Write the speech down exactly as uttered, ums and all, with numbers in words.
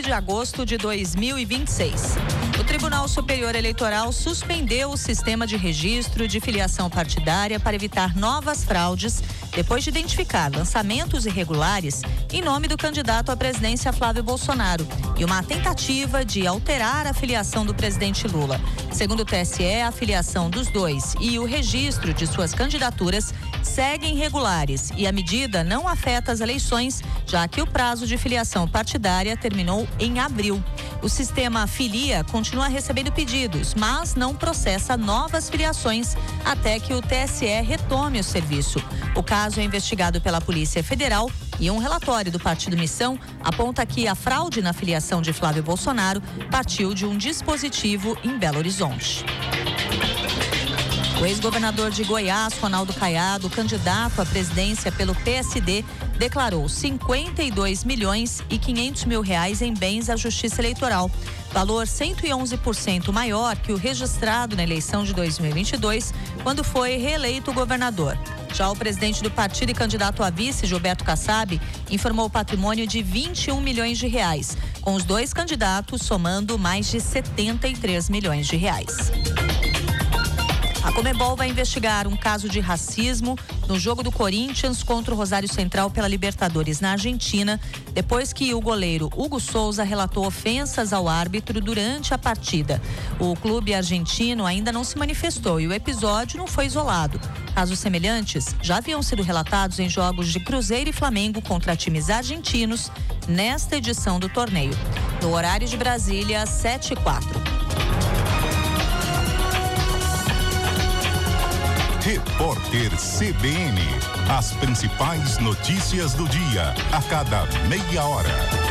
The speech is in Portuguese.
de agosto de dois mil e vinte e seis. O Tribunal Superior Eleitoral suspendeu o sistema de registro de filiação partidária para evitar novas fraudes, depois de identificar lançamentos irregulares em nome do candidato à presidência Flávio Bolsonaro e uma tentativa de alterar a filiação do presidente Lula. Segundo o T S E, a filiação dos dois e o registro de suas candidaturas seguem regulares e a medida não afeta as eleições, já que o prazo de filiação partidária terminou em abril. O sistema Filia continua recebendo pedidos, mas não processa novas filiações até que o T S E retome o serviço. O caso é investigado pela Polícia Federal e um relatório do Partido Missão aponta que a fraude na filiação de Flávio Bolsonaro partiu de um dispositivo em Belo Horizonte. O ex-governador de Goiás, Ronaldo Caiado, candidato à presidência pelo P S D, declarou cinquenta e dois milhões e quinhentos mil reais em bens à Justiça Eleitoral, valor cento e onze por cento maior que o registrado na eleição de dois mil e vinte e dois, quando foi reeleito governador. Já o presidente do partido e candidato a vice, Gilberto Kassab, informou o patrimônio de vinte e um milhões de reais, com os dois candidatos somando mais de setenta e três milhões de reais. A Conmebol vai investigar um caso de racismo no jogo do Corinthians contra o Rosário Central pela Libertadores na Argentina, depois que o goleiro Hugo Souza relatou ofensas ao árbitro durante a partida. O clube argentino ainda não se manifestou e o episódio não foi isolado. Casos semelhantes já haviam sido relatados em jogos de Cruzeiro e Flamengo contra times argentinos nesta edição do torneio. No horário de Brasília, sete e quatro. Repórter C B N. As principais notícias do dia, a cada meia hora.